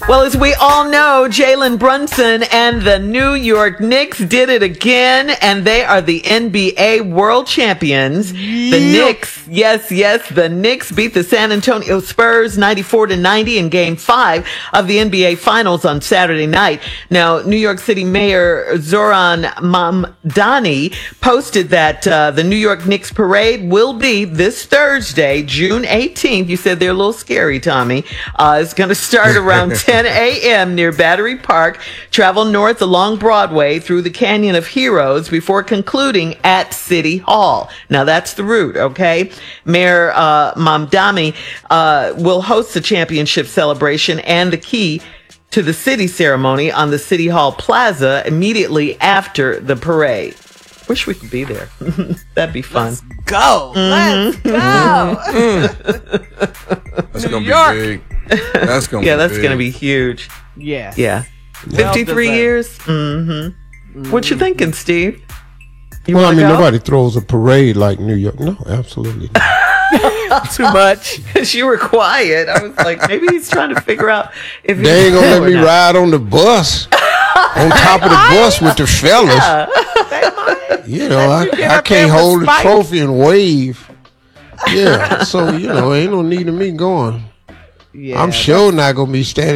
Well, as we all know, Jalen Brunson and the New York Knicks did it again, and they are the NBA World Champions. The Knicks, the Knicks beat the San Antonio Spurs 94-90 in Game 5 of the NBA Finals on Saturday night. Now, New York City Mayor Zoran Mamdani posted that the New York Knicks parade will be this Thursday, June 18th. You said they're a little scary, Tommy. It's going to start around 10 a.m. near Battery Park, travel north along Broadway through the Canyon of Heroes before concluding at City Hall. Now, that's the route, okay? Mayor Mamdani will host the championship celebration and the key to the city ceremony on the City Hall Plaza immediately after the parade. Wish we could be there. That'd be fun. Let's go. Let's go. That's going to be big. That's going to be huge. Yeah. Yeah. 53 years. What you thinking, Steve? Nobody throws a parade like New York. No, absolutely not. Too much. Because you were quiet. I was like, maybe he's trying to figure out if they ain't going to let me ride on the bus. On top of the bus with the fellas. Yeah. I can't hold the trophy and wave. Yeah, so, ain't no need of me going. Yeah, I'm sure not going to be standing